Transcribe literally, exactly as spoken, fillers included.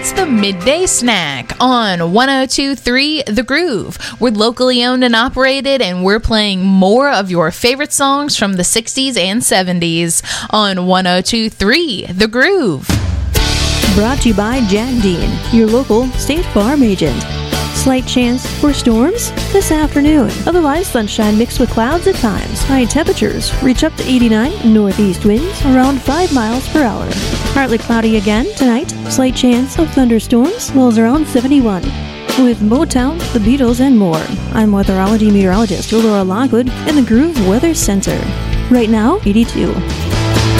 It's the Midday Snack on one oh two point three The Groove. We're locally owned and operated, and we're playing more of your favorite songs from the sixties and seventies on one oh two point three The Groove. Brought to you by Jack Dean, your local State Farm agent. Slight chance for storms this afternoon. Otherwise, sunshine mixed with clouds at times. High temperatures reach up to eighty-nine. Northeast winds around five miles per hour. Partly cloudy again tonight. Slight chance of thunderstorms. Lows around seventy-one. With Motown, the Beatles, and more. I'm weatherology meteorologist Laura Lockwood in the Groove Weather Center. Right now, eighty-two.